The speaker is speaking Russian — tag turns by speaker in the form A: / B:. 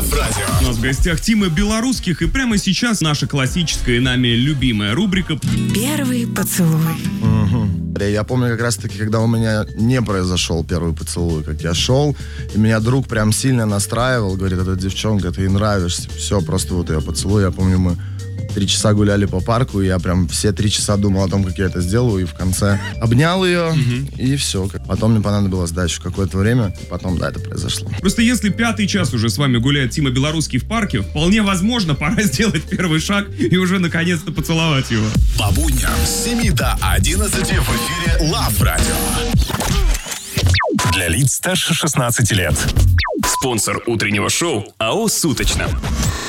A: Love Radio.
B: У нас в гостях Тима Белорусских, и прямо сейчас наша классическая и нами любимая рубрика
C: «Первый поцелуй».
D: Я помню как раз-таки, когда у меня не произошел первый поцелуй, как я шел, и меня друг прям сильно настраивал, говорит, эта девчонка, ты ей нравишься, все, просто вот ее поцелуй. Я помню, мы 3 часа гуляли по парку, и я прям все 3 часа думал о том, как я это сделаю, и в конце обнял ее, и все. Потом мне понадобилось дальше какое-то время, и потом, да, это произошло.
B: Просто если 5-й час уже с вами гуляет Тима Белорусский в парке, вполне возможно, пора сделать первый шаг и уже наконец-то поцеловать его.
A: По будням с 7 до 11 в эфире Love Radio. Для лиц старше 16 лет.
E: Спонсор утреннего шоу АО «Суточно».